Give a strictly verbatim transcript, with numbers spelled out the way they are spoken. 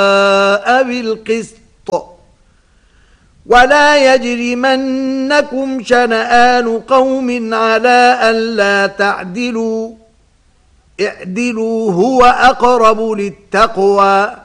بالقسط ولا يجرمنكم شنآن قوم على ألا تعدلوا اعدلوا هو أقرب للتقوى